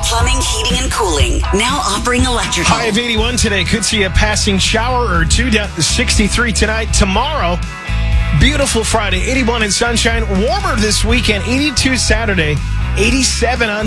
Plumbing, Heating, and Cooling. Now offering electrical. High of 81 today. Could see a passing shower or two. Down to 63 tonight. Tomorrow, beautiful Friday. 81 and sunshine. Warmer this weekend. 82 Saturday. 87 on